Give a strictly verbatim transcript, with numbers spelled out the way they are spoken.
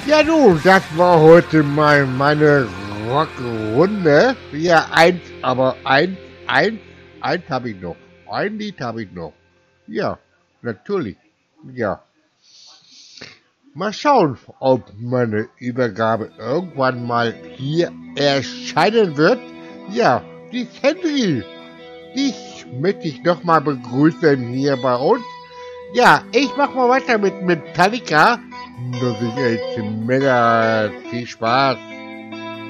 Ja, du, das war heute mal meine Rockrunde. Ja, eins, aber eins, eins, eins habe ich noch. Ein Lied habe ich noch. Ja, natürlich. Ja. Mal schauen, ob meine Übergabe irgendwann mal hier erscheinen wird. Ja, die Henry. Dich möchte ich noch mal begrüßen hier bei uns. Ja, ich mach mal weiter mit Metallica. Das ist echt mega viel Spaß.